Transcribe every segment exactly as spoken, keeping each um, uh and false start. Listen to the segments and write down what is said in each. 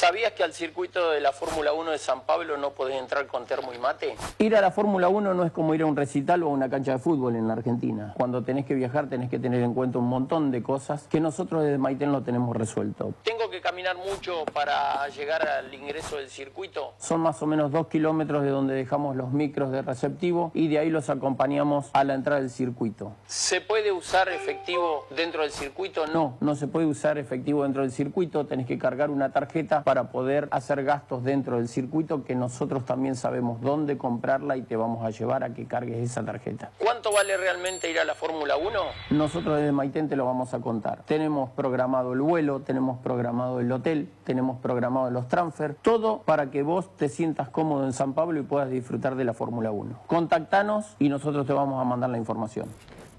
¿Sabías que al circuito de la Fórmula uno de San Pablo no podés entrar con termo y mate? Ir a la Fórmula uno no es como ir a un recital o a una cancha de fútbol en la Argentina. Cuando tenés que viajar tenés que tener en cuenta un montón de cosas que nosotros desde Maitel no tenemos resuelto. ¿Tengo que caminar mucho para llegar al ingreso del circuito? Son más o menos dos kilómetros de donde dejamos los micros de receptivo y de ahí los acompañamos a la entrada del circuito. ¿Se puede usar efectivo dentro del circuito? No, no se puede usar efectivo dentro del circuito. Tenés que cargar una tarjeta para poder hacer gastos dentro del circuito, que nosotros también sabemos dónde comprarla y te vamos a llevar a que cargues esa tarjeta. ¿Cuánto vale realmente ir a la Fórmula uno? Nosotros desde Maitel te lo vamos a contar. Tenemos programado el vuelo, tenemos programado el hotel, tenemos programado los transfer, todo para que vos te sientas cómodo en San Pablo y puedas disfrutar de la Fórmula uno. Contactanos y nosotros te vamos a mandar la información.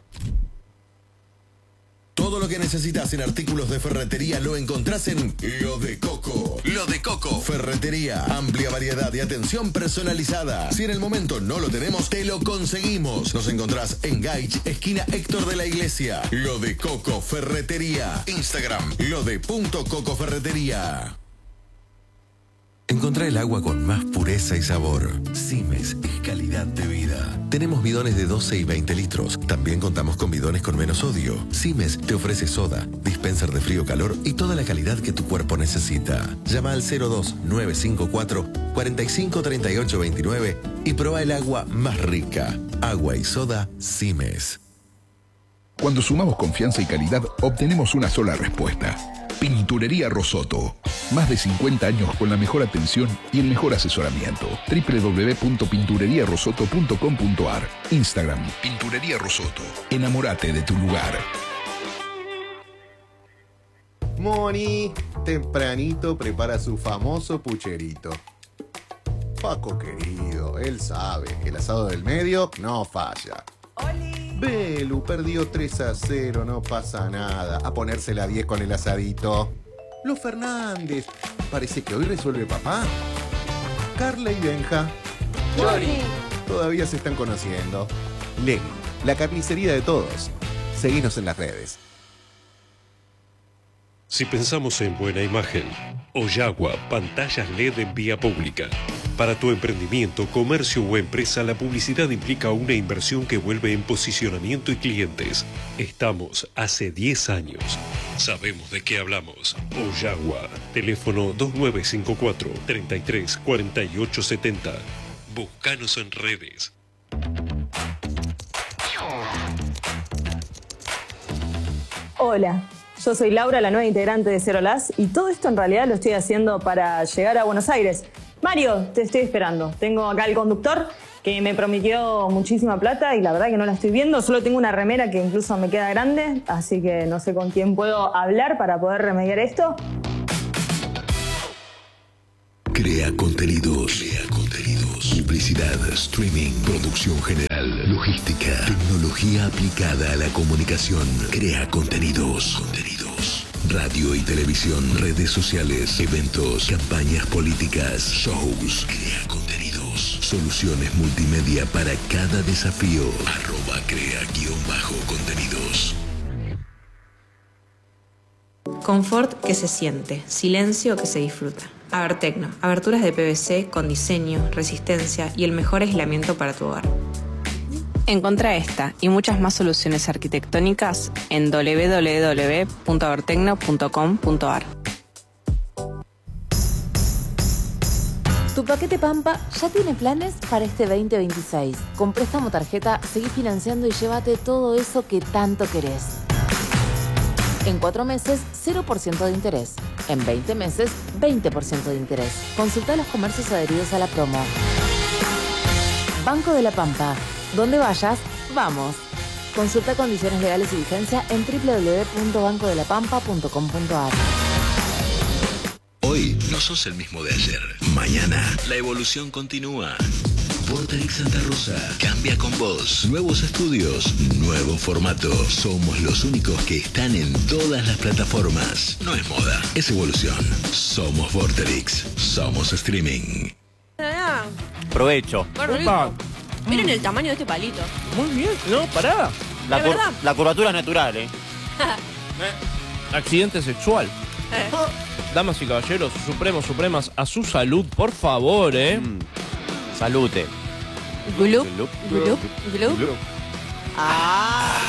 Todo lo que necesitas en artículos de ferretería lo encontrás en Lo de Coco. Lo de Coco. Ferretería. Amplia variedad de atención personalizada. Si en el momento no lo tenemos, te lo conseguimos. Nos encontrás en Gaich, esquina Héctor de la Iglesia. Lo de Coco Ferretería. Instagram. Lo de punto Coco Ferretería. Encontrá el agua con más pureza y sabor. Simes es calidad de vida. Tenemos bidones de doce y veinte litros. También contamos con bidones con menos sodio. Simes te ofrece soda, dispenser de frío-calor y toda la calidad que tu cuerpo necesita. Llama al cero dos nueve cinco cuatro, cuatro cinco tres ocho dos nueve y prueba el agua más rica. Agua y soda Simes. Cuando sumamos confianza y calidad, obtenemos una sola respuesta. Pinturería Rosoto. Más de cincuenta años con la mejor atención y el mejor asesoramiento. doble u doble u doble u punto pinturería rosoto punto com punto ar. Instagram, Pinturería Rosoto. Enamórate de tu lugar. Moni, tempranito prepara su famoso pucherito. Paco querido, él sabe, el asado del medio no falla. ¡Oli! Belu perdió tres a cero, no pasa nada. A ponerse la diez con el asadito. Los Fernández, parece que hoy resuelve papá. Carla y Benja, ¡Chori! todavía se están conociendo. Leli, la carnicería de todos. Seguinos en las redes. Si pensamos en buena imagen, Oyagua, pantallas L E D en vía pública. Para tu emprendimiento, comercio o empresa, la publicidad implica una inversión que vuelve en posicionamiento y clientes. Estamos hace diez años. Sabemos de qué hablamos. Oyagua, teléfono dos nueve cinco cuatro, treinta y tres, cuarenta y ocho setenta. Búscanos en redes. Hola. Yo soy Laura, la nueva integrante de Cero Las, y todo esto en realidad lo estoy haciendo para llegar a Buenos Aires. Mario, te estoy esperando. Tengo acá el conductor que me prometió muchísima plata y la verdad que no la estoy viendo. Solo tengo una remera que incluso me queda grande, así que no sé con quién puedo hablar para poder remediar esto. Crea contenidos. Crea contenidos. Publicidad, streaming, producción general, logística, tecnología aplicada a la comunicación. Crea contenidos. Contenidos. Radio y televisión, redes sociales, eventos, campañas políticas, shows. Crea contenidos. Soluciones multimedia para cada desafío. Arroba crea guión bajo contenidos. Confort que se siente, silencio que se disfruta. Abertecno, aberturas de P V C con diseño, resistencia y el mejor aislamiento para tu hogar. Encontrá esta y muchas más soluciones arquitectónicas en doble u doble u doble u punto abertecno punto com punto ar. Tu paquete Pampa ya tiene planes para este veinte veintiséis. Con préstamo tarjeta, seguí financiando y llévate todo eso que tanto querés. En cuatro meses, cero por ciento de interés. En veinte meses, veinte por ciento de interés. Consulta los comercios adheridos a la promo. Banco de la Pampa. Donde vayas, vamos. Consulta condiciones legales y vigencia en doble u doble u doble u punto banco de la pampa punto com punto ar. Hoy no sos el mismo de ayer. Mañana la evolución continúa. Vorterix Santa Rosa cambia con vos. Nuevos estudios, nuevo formato. Somos los únicos que están en todas las plataformas. No es moda, es evolución. Somos Vorterix. Somos streaming. Provecho. Miren el tamaño de este palito. Muy bien, no, pará. La, cur la curvatura es natural, ¿eh? Accidente sexual. Eh. damas y caballeros, supremos, supremas, a su salud, por favor, ¿eh? Mm. Salute. Glup, Glup, glup, glup. glup. Ah.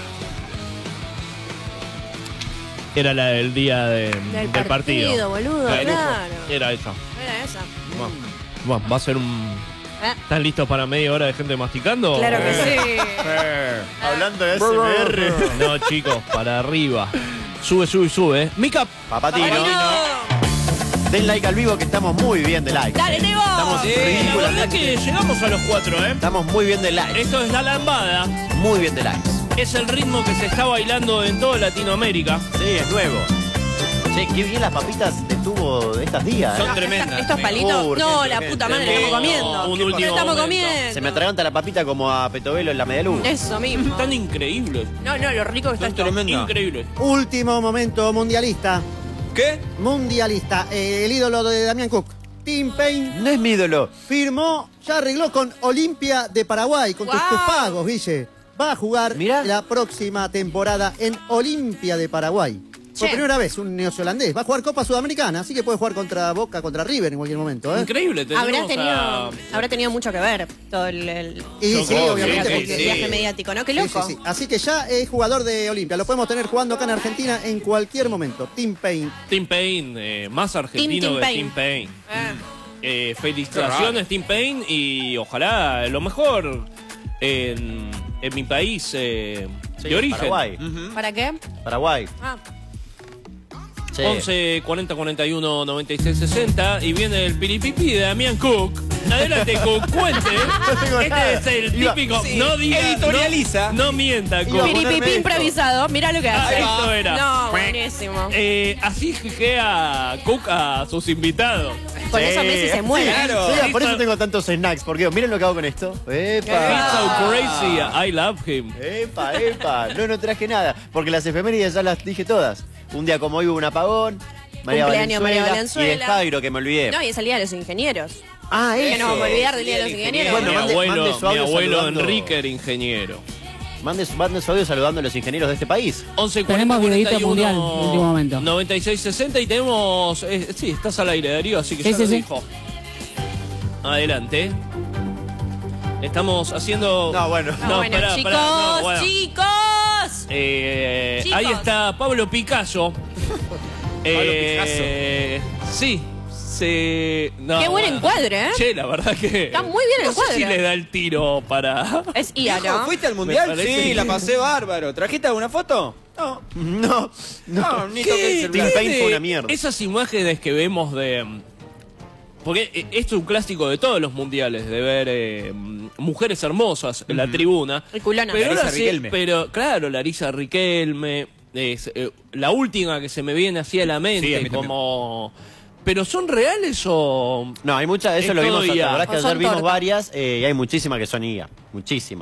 Era la del día de- Del del partido. partido, boludo, La de lujo. claro. Era esa. Era esa. Bueno, bueno, va a ser un... Eh. ¿Están listos para media hora de gente masticando? Claro que Eh. sí. Hablando de S M R. No, chicos, para arriba. Sube, sube, sube. Mica. Papatino. Den like al vivo que estamos muy bien de like. Dale, Tebo. Estamos Sí, la verdad ridículamente. que llegamos a los cuatro, ¿eh? Estamos muy bien de like. Esto es la lambada. Muy bien de likes. Es el ritmo que se está bailando en toda Latinoamérica. Sí, es nuevo. Che, qué bien las papitas de tubo de estos días. Son ¿eh? tremendas. Estos palitos. Urgente, No, la urgente. puta madre, la estamos comiendo. Un ¿Qué último estamos momento. comiendo? Se me atraganta la papita como a Petovelo en la media luna. Eso mismo. Están increíbles. No, no, lo rico que está Son esto. tremendas. Increíbles. Último momento mundialista. ¿Qué? Mundialista. Eh, el ídolo de Damián Cook. Tim Payne No es mi ídolo. firmó, ya arregló con Olimpia de Paraguay, con tus, Wow. tus pagos, Guille. Va a jugar Mirá. la próxima temporada en Olimpia de Paraguay. Por Che. primera vez, un neozelandés. Va a jugar Copa Sudamericana, así que puede jugar contra Boca, contra River en cualquier momento. ¿eh? Increíble. Habrá tenemos tenido, a- habrá tenido mucho que ver todo el, el Y Yo sí, creo, obviamente, sí, viaje, porque... sí. viaje mediático, ¿no? Qué Sí, loco. sí, sí. Así que ya es jugador de Olimpia. Lo podemos tener jugando acá en Argentina en cualquier momento. Tim Payne. Tim Payne, eh, más argentino Tim que Payne. Tim Payne. Ah. Eh, felicitaciones, Tim Payne, y ojalá lo mejor en, en mi país eh, Sí, de origen. Paraguay. ¿Para qué? Paraguay. Ah. Sí. once cuarenta cuarenta y uno noventa y seis sesenta y viene el piripipi de Damián Cook. Adelante, Cook, cuente. tengo Este nada. es el Iba- típico. sí, No diga. editorializa. No, no mienta, Iba a Cook. ponerme Piripipí esto. improvisado. Mirá lo que Ah, hace. esto era. No, buenísimo. Eh, así queda Cook a sus invitados. Con eso Messi se muere. Claro. Sí, por eso tengo tantos snacks. Porque miren lo que hago con esto. He's ¡Epa! so crazy, I love him. ¡Epa, epa! No, no traje nada. Porque las efemérides ya las dije todas. Un día como hoy hubo un apagón. María Cumpleaños María Y de Valenzuela. Jairo, que me olvidé. No, y es el día de los ingenieros. Ah, Que eso. no vamos a olvidar del día de los ingenieros. Bueno, mi mande- abuelo, mande su mi audio abuelo saludando. Enrique era ingeniero. Mande, su- mande su audio saludando a los ingenieros de este país. once Tenemos videíto cuarenta y uno, mundial, último momento. noventa y seis sesenta y tenemos... eh, sí, estás al aire, Darío, así que Sí, ya sí, lo sí. dijo. Adelante. Estamos haciendo... No, bueno. No, bueno, pará, chicos, pará, no, bueno. chicos. Eh, Chicos. ahí está Pablo Picasso. Eh, sí. Se... no, Qué buen bueno. encuadre, ¿eh? Che, la verdad que... Está muy bien el no sé encuadre. si le da el tiro para... Es I A, Viejo, ¿no? ¿fuiste al Me mundial? parece Sí, que- la pasé bárbaro. ¿Trajiste alguna foto? No. No, No, ni ¿Qué? toqué el celular. Tim Payne fue una mierda. Esas imágenes que vemos de... Porque eh, esto es un clásico de todos los mundiales, de ver eh, mujeres hermosas en la tribuna. El culona. Pero, Larisa ahora sí- Riquelme. pero claro, Larisa Riquelme, es, eh, la última que se me viene así a la mente, Sí, a mí también. como... ¿Pero son reales o...? No, hay muchas, eso Es lo vimos, todo la I A. verdad es que O son ayer vimos tortas. varias eh, y hay muchísimas que son I A. Muchísimas.